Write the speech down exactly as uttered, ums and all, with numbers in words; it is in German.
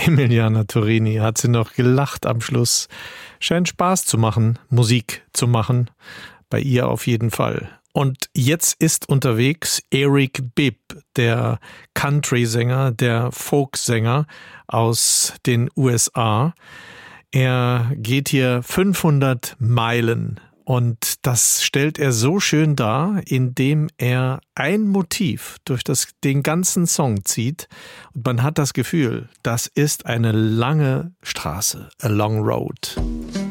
Emiliana Torini hat sie noch gelacht am Schluss. Scheint Spaß zu machen, Musik zu machen. Bei ihr auf jeden Fall. Und jetzt ist unterwegs Eric Bibb, der Country-Sänger, der Folk-Sänger aus den U S A. Er geht hier fünfhundert Meilen und das stellt er so schön dar, indem er ein Motiv durch das, den ganzen Song zieht und man hat das Gefühl, das ist eine lange Straße, a long road.